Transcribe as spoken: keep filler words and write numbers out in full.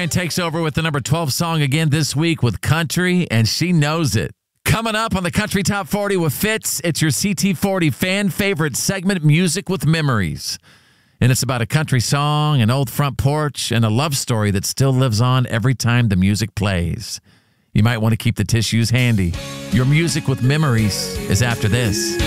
Ryan takes over with the number twelve song again this week with Country, and she knows it. Coming up on the Country Top forty with Fitz, it's your C T forty fan favorite segment, Music with Memories. And it's about a country song, an old front porch, and a love story that still lives on every time the music plays. You might want to keep the tissues handy. Your Music with Memories is after this.